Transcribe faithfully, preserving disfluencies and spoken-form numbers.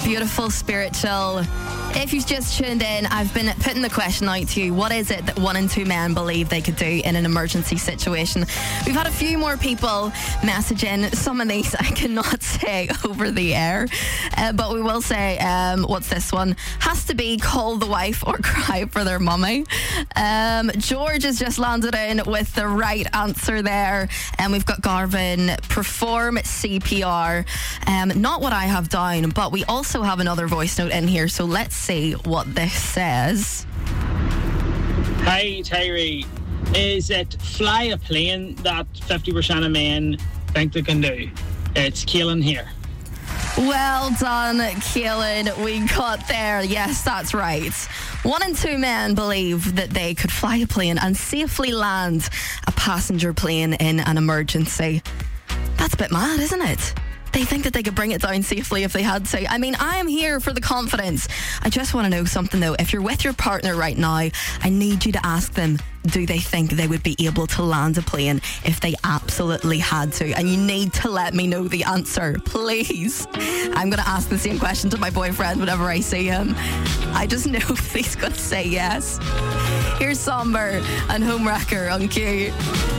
Beautiful, spiritual. If you've just tuned in, I've been putting the question out to you. What is it that one in two men believe they could do in an emergency situation? We've had a few more people message in. Some of these I cannot say over the air, uh, but we will say, um, what's this one? Has to be call the wife or cry for their mummy. Um, George has just landed in with the right answer there. And we've got Garvin, perform C P R. Um, not what I have down, but we also have another voice note in here, so let's see what this says. Hi, Tyree. Is it fly a plane that fifty percent of men think they can do? It's Keelan here. Well done, Keelan. We got there. Yes, that's right. One in two men believe that they could fly a plane and safely land a passenger plane in an emergency. That's a bit mad, isn't it? They think that they could bring it down safely if they had to. I mean, I am here for the confidence. I just want to know something, though. If you're with your partner right now, I need you to ask them, do they think they would be able to land a plane if they absolutely had to? And you need to let me know the answer, please. I'm going to ask the same question to my boyfriend whenever I see him. I just know if he's going to say yes. Here's Somber and Homewrecker on Q.